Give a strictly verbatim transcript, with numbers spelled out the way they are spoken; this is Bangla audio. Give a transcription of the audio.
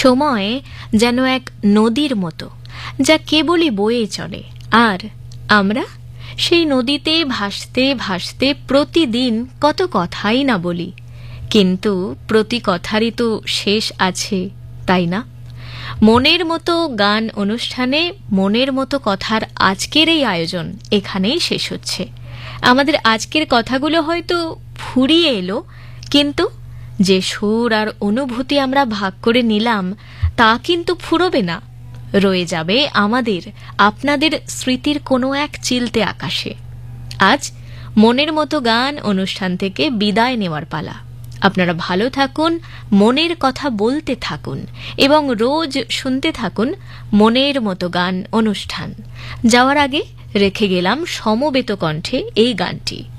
সময় যেন এক নদীর মতো, যা কেবলই বয়ে চলে, আর আমরা সেই নদীতে ভাসতে ভাসতে প্রতিদিন কত কথাই না বলি, কিন্তু প্রতি কথারই তো শেষ আছে, তাই না? মনের মতো গান অনুষ্ঠানে মনের মতো কথার আজকের এই আয়োজন এখানেই শেষ হচ্ছে। আমাদের আজকের কথাগুলো হয়তো ফুরিয়ে এলো, কিন্তু যে সুর আর অনুভূতি আমরা ভাগ করে নিলাম তা কিন্তু ফুরোবে না, রয়ে যাবে আমাদের আপনাদের স্মৃতির কোনো এক চিলতে আকাশে। আজ মনের মতো গান অনুষ্ঠান থেকে বিদায় নেওয়ার পালা। আপনারা ভালো থাকুন, মনের কথা বলতে থাকুন এবং রোজ শুনতে থাকুন মনের মতো গান অনুষ্ঠান। যাওয়ার আগে রেখে গেলাম সমবেত কণ্ঠে এই গানটি।